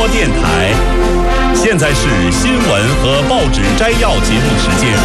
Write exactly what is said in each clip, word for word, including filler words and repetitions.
播电台。现在是新闻和报纸摘要节目时间。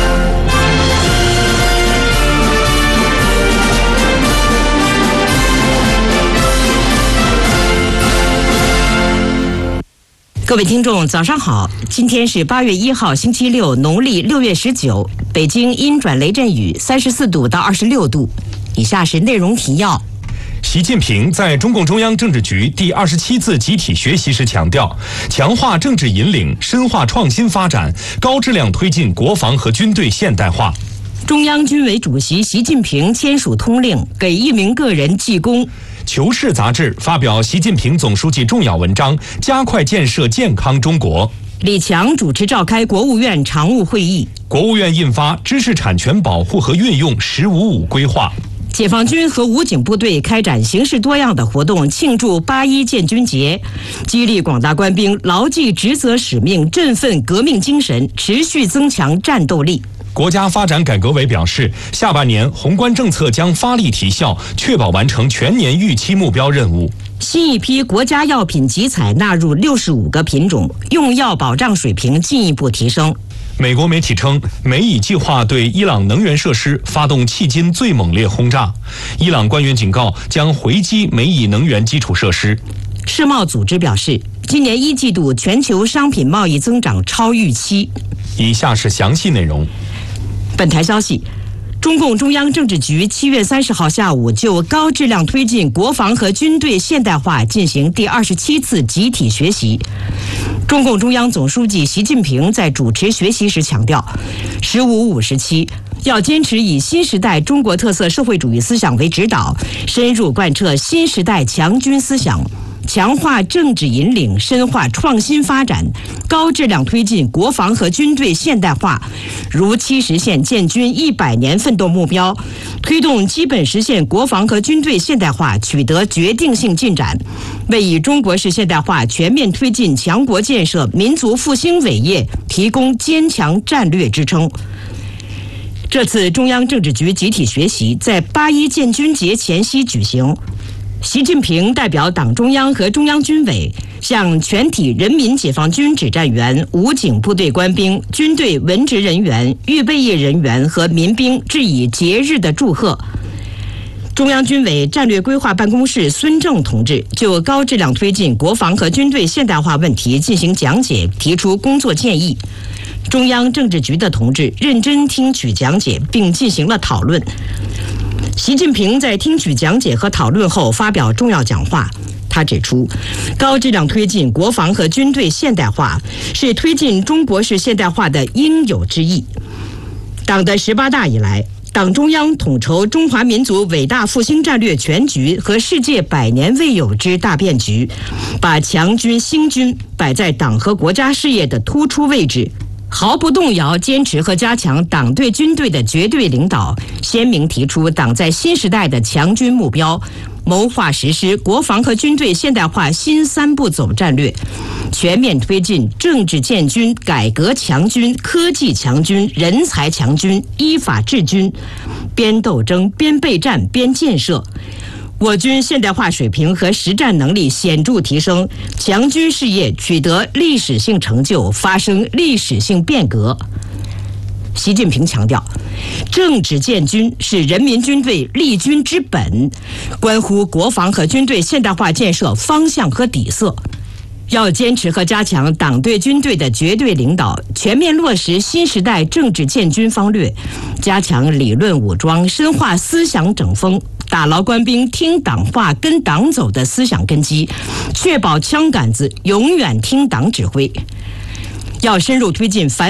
各位听众早上好，今天是八月一号星期六，农历六月十九，北京阴转雷阵雨，三十四度到二十六度。以下是内容提要。 习近平在中共中央政治局第二十七次集体学习时强调，强化政治引领，深化创新发展，高质量推进国防和军队现代化。 中央军委主席习近平签署通令，给一名个人记功。 求是杂志发表习近平总书记重要文章，加快建设健康中国。 李强主持召开国务院常务会议。 国务院印发知识产权保护和运用“十五五”规划。 解放军和武警部队开展形式多样的活动，庆祝八一建军节，激励广大官兵牢记职责使命，振奋革命精神，持续增强战斗力。 国家发展改革委表示，下半年宏观政策将发力提效，确保完成全年预期目标任务。 新一批国家药品集采纳入六十五个品种，用药保障水平进一步提升。 美国媒体称，美以计划对伊朗能源设施发动迄今最猛烈轰炸。伊朗官员警告，将回击美以能源基础设施。 世贸组织表示，今年一季度全球商品贸易增长超预期。 以下是详细内容。 本台消息，中共中央政治局七月三十号下午就高质量推进国防和军队现代化进行第二十七次集体学习。中共中央总书记习近平在主持学习时强调，十五五时期要坚持以新时代中国特色社会主义思想为指导，深入贯彻新时代强军思想，强化政治引领，深化创新发展，高质量推进国防和军队现代化，如期实现建军一百年奋斗目标，推动基本实现国防和军队现代化取得决定性进展，为以中国式现代化全面推进强国建设、民族复兴伟业提供坚强战略支撑。这次中央政治局集体学习在八一建军节前夕举行。习近平代表党中央和中央军委向全体人民解放军指战员、武警部队官兵、军队文职人员、预备役人员和民兵致以节日的祝贺。中央军委战略规划办公室孙正同志就高质量推进国防和军队现代化问题进行讲解，提出工作建议。中央政治局的同志认真听取讲解，并进行了讨论。习近平在听取讲解和讨论后发表重要讲话。他指出，高质量推进国防和军队现代化是推进中国式现代化的应有之义。党的十八大以来，党中央统筹中华民族伟大复兴战略全局和世界百年未有之大变局，把强军兴军摆在党和国家事业的突出位置，毫不动摇坚持和加强党对军队的绝对领导，鲜明提出党在新时代的强军目标，谋划实施国防和军队现代化新三步走战略，全面推进政治建军、改革强军、科技强军、人才强军、依法治军，边斗争边备战边建设。我军现代化水平和实战能力显著提升，强军事业取得历史性成就，发生历史性变革。习近平强调，政治建军是人民军队立军之本，关乎国防和军队现代化建设方向和底色。要坚持和加强党对军队的绝对领导，全面落实新时代政治建军方略，加强理论武装，深化思想整风，打牢官兵听党话、跟党走的思想根基，确保枪杆子永远听党指挥。要深入推进反